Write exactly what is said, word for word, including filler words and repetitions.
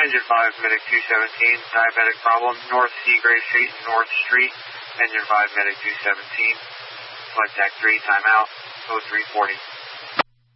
Engine five, Medic two seventeen, diabetic problem, North Seagrave Street, North Street. Engine five, Medic two seventeen, Flight Deck three, timeout, oh three forty.